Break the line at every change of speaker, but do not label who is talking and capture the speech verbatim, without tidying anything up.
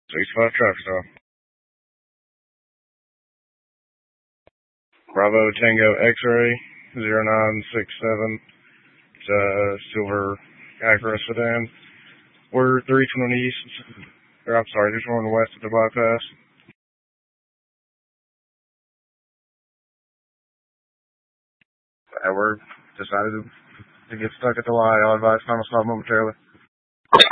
sixty-five traffic stop. Bravo Tango X-ray zero nine six seven. It's a silver Acura sedan. We're three twenty east, or I'm sorry, three twenty west of the bypass. And we're decided to, to get stuck at the light. I'll advise final stop momentarily.